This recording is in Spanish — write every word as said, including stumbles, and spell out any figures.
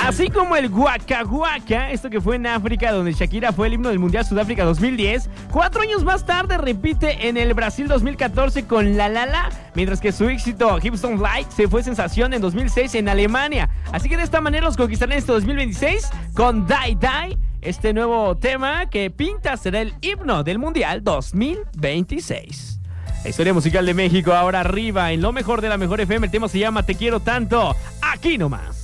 Así como el Waka Waka, esto que fue en África, donde Shakira fue el himno del Mundial Sudáfrica dos mil diez, cuatro años más tarde repite en el Brasil dos mil catorce con La La La, mientras que su éxito Hips Don't Lie se fue sensación en dos mil seis en Alemania. Así que de esta manera los conquistarán este dos mil veintiséis con Die Die, este nuevo tema que pinta será el himno del Mundial dos mil veintiséis. La historia musical de México ahora arriba en lo mejor de la mejor F M. El tema se llama Te Quiero Tanto. Aquí nomás.